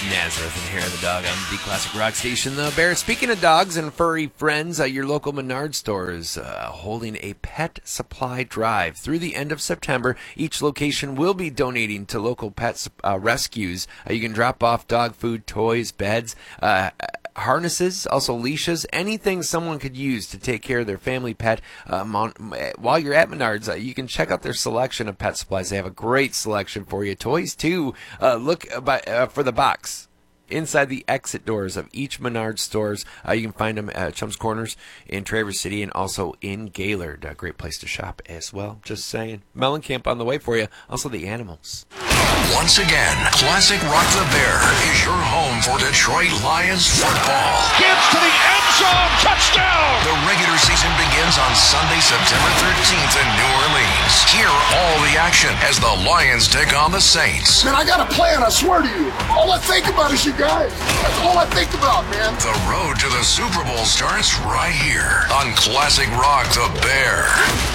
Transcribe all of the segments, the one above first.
Nazareth and Hair of the Dog on the Classic Rock Station, The Bear. Speaking of dogs and furry friends, your local Menard store is holding a pet supply drive through the end of September. Each location will be donating to local pet rescues. You can drop off dog food, toys, beds, harnesses, also leashes, anything someone could use to take care of their family pet. While you're at Menards, you can check out their selection of pet supplies. They have a great selection for you. Toys, too. Look for the box inside the exit doors of each Menards stores. You can find them at Chum's Corners in Traverse City and also in Gaylord. A great place to shop as well. Just saying. Mellencamp on the way for you. Also the animals. Once again, Classic Rock the Bear is your home for Detroit Lions football. Gets to the end zone, touchdown! The regular season begins on Sunday, September 13th in New Orleans. Hear all the action as the Lions take on the Saints. Man, I got a plan, I swear to you. All I think about is you guys. That's all I think about, man. The road to the Super Bowl starts right here on Classic Rock the Bear.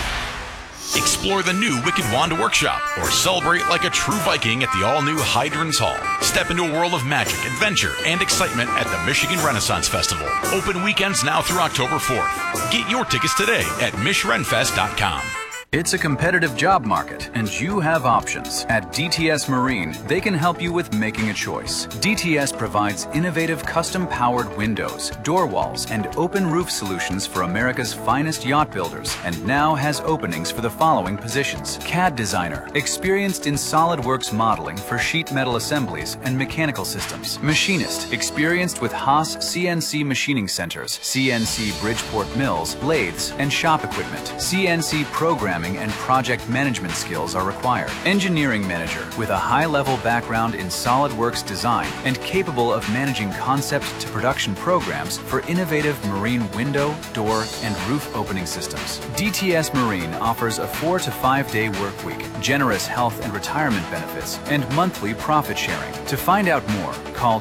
Explore the new Wicked Wanda Workshop or celebrate like a true Viking at the all-new Hydrants Hall. Step into a world of magic, adventure, and excitement at the Michigan Renaissance Festival. Open weekends now through October 4th. Get your tickets today at MishRenFest.com. It's a competitive job market, and you have options. At DTS Marine, they can help you with making a choice. DTS provides innovative custom-powered windows, door walls, and open roof solutions for America's finest yacht builders, and now has openings for the following positions. CAD designer, experienced in SolidWorks modeling for sheet metal assemblies and mechanical systems. Machinist, experienced with Haas CNC machining centers, CNC Bridgeport mills, lathes, and shop equipment. CNC programming and project management skills are required. Engineering manager with a high-level background in SolidWorks design and capable of managing concept to production programs for innovative marine window, door, and roof opening systems. DTS Marine offers a 4 to 5 day work week, generous health and retirement benefits, and monthly profit sharing. To find out more, call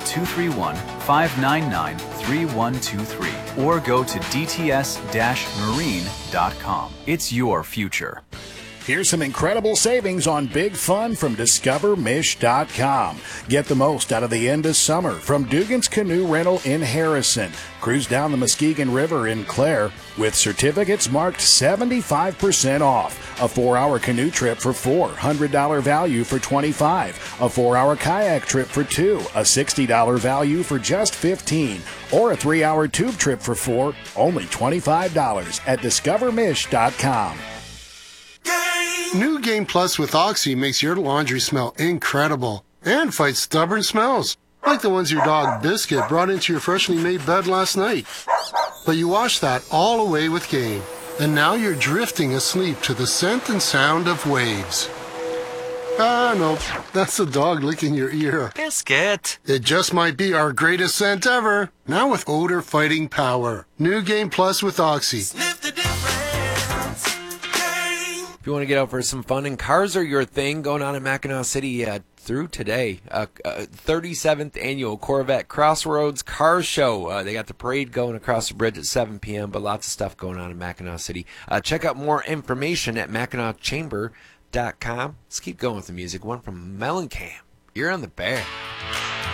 231-599-3123 or go to dts-marine.com. It's your future. Here's some incredible savings on big fun from DiscoverMish.com. Get the most out of the end of summer from Dugan's Canoe Rental in Harrison. Cruise down the Muskegon River in Clare with certificates marked 75% off. A 4-hour canoe trip for $4, $100 value for $25. A 4-hour kayak trip for $2, a $60 value for just $15. Or a 3-hour tube trip for $4, only $25 at DiscoverMish.com. New Game Plus with Oxy makes your laundry smell incredible and fights stubborn smells, like the ones your dog Biscuit brought into your freshly made bed last night. But you washed that all away with Game, and now you're drifting asleep to the scent and sound of waves. Ah, no, that's the dog licking your ear. Biscuit. It just might be our greatest scent ever, now with odor-fighting power. New Game Plus with Oxy. If you want to get out for some fun and cars are your thing, going on in Mackinac City through today. 37th annual Corvette Crossroads Car Show. They got the parade going across the bridge at 7 p.m., but lots of stuff going on in Mackinac City. Check out more information at MackinacChamber.com. Let's keep going with the music. One from Mellencamp. You're on the Bear.